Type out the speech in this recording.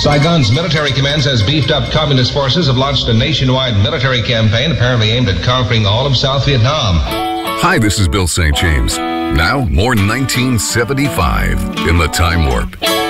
Saigon's military command says beefed up communist forces have launched a nationwide military campaign apparently aimed at conquering all of South Vietnam. Hi, this is Bill St. James. Now, more 1975 in the Time Warp.